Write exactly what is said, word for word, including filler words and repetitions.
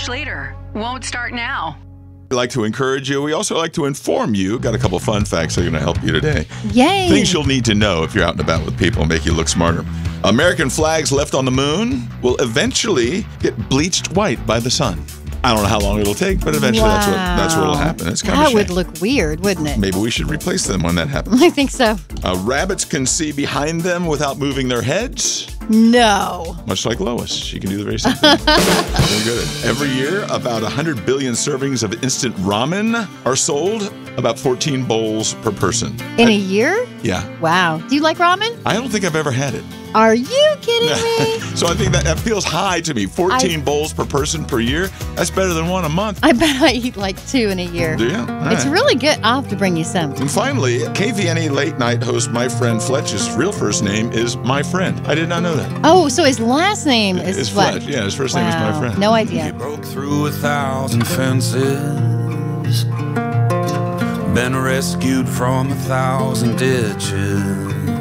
much later. Won't start now. We like to encourage you. We also like to inform you. Got a couple fun facts that are going to help you today. Yay! Things you'll need to know if you're out and about with people and make you look smarter. American flags left on the moon will eventually get bleached white by the sun. I don't know how long it'll take, but eventually wow. that's what that's what'll happen. It's kind that of would look weird, wouldn't it? Maybe we should replace them when that happens. I think so. Uh, rabbits can see behind them without moving their heads. No. Much like Lois. She can do the very same thing. Very good. Every year, about one hundred billion servings of instant ramen are sold, about fourteen bowls per person. In I, a year? Yeah. Wow. Do you like ramen? I don't think I've ever had it. Are you kidding me? So I think that, that feels high to me. fourteen I, bowls per person per year. That's better than one a month. I bet I eat like two in a year. Do you? All it's right. really good. I'll have to bring you some. And finally, K V N E late night host my friend Fletch's real first name is My Friend. I did not know that. Oh, so his last name is It's Fletch. Fletch. Yeah, his first wow. name is My Friend. No idea. You broke through a thousand fences, been rescued from a thousand ditches.